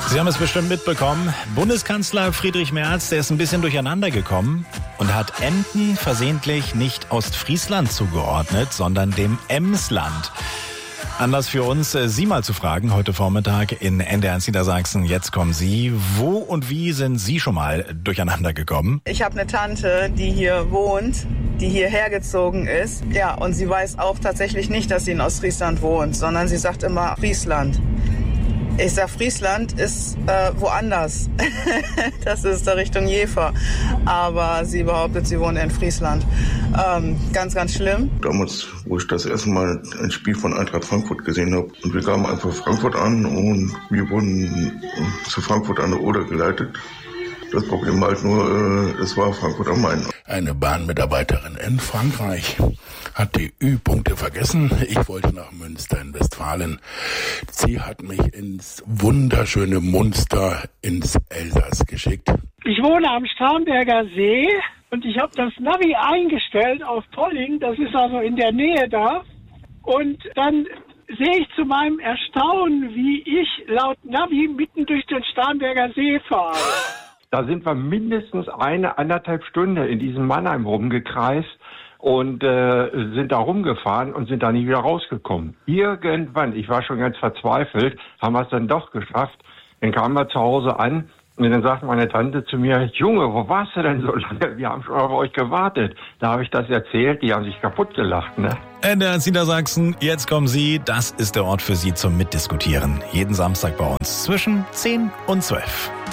Sie haben es bestimmt mitbekommen. Bundeskanzler Friedrich Merz, der ist ein bisschen durcheinander gekommen und hat Emden versehentlich nicht Ostfriesland zugeordnet, sondern dem Emsland. Anlass für uns, Sie mal zu fragen, heute Vormittag in NDR1 Niedersachsen. Jetzt kommen Sie. Wo und wie sind Sie schon mal durcheinander gekommen? Ich habe eine Tante, die hier wohnt, die hierher gezogen ist. Ja, und sie weiß auch tatsächlich nicht, dass sie in Ostfriesland wohnt, sondern sie sagt immer Friesland. Ich sag, Friesland ist woanders. Das ist da Richtung Jever. Aber sie behauptet, sie wohnt in Friesland. Ganz, ganz schlimm. Damals, wo ich das erste Mal ein Spiel von Eintracht Frankfurt gesehen habe. Und wir kamen einfach Frankfurt an und wir wurden zu Frankfurt an der Oder geleitet. Das Problem halt nur, es war Frankfurt am Main. Eine Bahnmitarbeiterin in Frankreich hat die Ü-Punkte vergessen. Ich wollte nach Münster in Westfalen. Sie hat mich ins wunderschöne Munster ins Elsass geschickt. Ich wohne am Starnberger See und ich habe das Navi eingestellt auf Polling. Das ist also in der Nähe da. Und dann sehe ich zu meinem Erstaunen, wie ich laut Navi mitten durch den Starnberger See fahre. Da sind wir mindestens 1,5 Stunden in diesem Mannheim rumgekreist und sind da rumgefahren und sind da nie wieder rausgekommen. Irgendwann, ich war schon ganz verzweifelt, haben wir es dann doch geschafft. Dann kamen wir zu Hause an und dann sagte meine Tante zu mir, Junge, wo warst du denn so lange? Wir haben schon auf euch gewartet. Da habe ich das erzählt, die haben sich kaputt gelacht, ne? NDR Niedersachsen, jetzt kommen Sie. Das ist der Ort für Sie zum Mitdiskutieren. Jeden Samstag bei uns zwischen 10 und 12.